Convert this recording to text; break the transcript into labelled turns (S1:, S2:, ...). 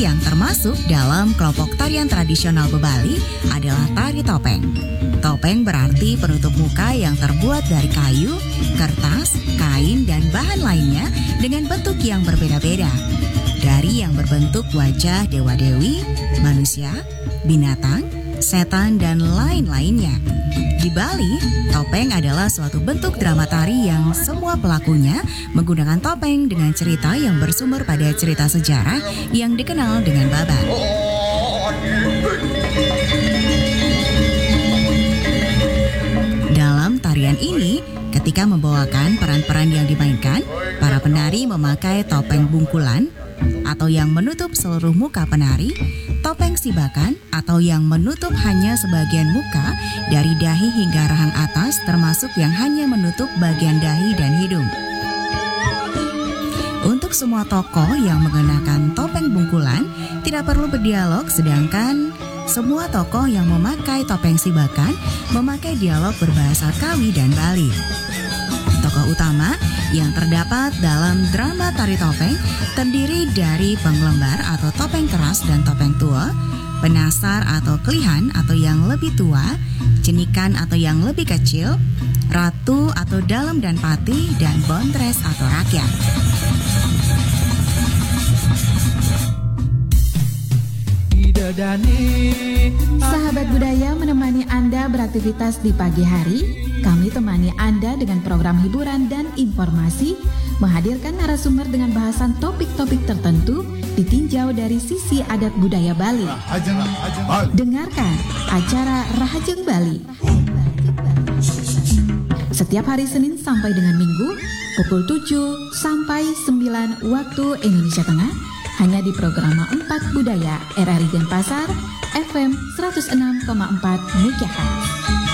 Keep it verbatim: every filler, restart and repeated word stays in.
S1: tari yang termasuk dalam kelompok tarian tradisional Bebali adalah tari topeng. Topeng berarti penutup muka yang terbuat dari kayu, kertas, kain, dan bahan lainnya dengan bentuk yang berbeda-beda. Dari yang berbentuk wajah dewa-dewi, manusia, binatang, setan, dan lain-lainnya. Di Bali, topeng adalah suatu bentuk drama tari yang semua pelakunya menggunakan topeng dengan cerita yang bersumber pada cerita sejarah yang dikenal dengan babat. Dalam tarian ini, ketika membawakan peran-peran yang dimainkan, para penari memakai topeng bungkulan atau yang menutup seluruh muka penari, topeng sibakan atau yang menutup hanya sebagian muka dari dahi hingga rahang atas termasuk yang hanya menutup bagian dahi dan hidung. Untuk semua tokoh yang mengenakan topeng bungkulan tidak perlu berdialog, sedangkan semua tokoh yang memakai topeng sibakan memakai dialog berbahasa Kawi dan Bali. Tokoh utama yang terdapat dalam drama tari topeng terdiri dari penglembar atau topeng keras dan topeng tua, penasar atau kelihan atau yang lebih tua, cenikan atau yang lebih kecil, ratu atau dalam dan pati, dan bontres atau rakyat.
S2: Sahabat budaya menemani Anda beraktivitas di pagi hari. Kami temani Anda dengan program hiburan dan informasi, menghadirkan narasumber dengan bahasan topik-topik tertentu ditinjau dari sisi adat budaya Bali. Dengarkan acara Rahajeng Bali setiap hari Senin sampai dengan Minggu pukul tujuh sampai sembilan waktu Indonesia Tengah, hanya di program empat Budaya R R I Denpasar F M seratus enam koma empat MHz.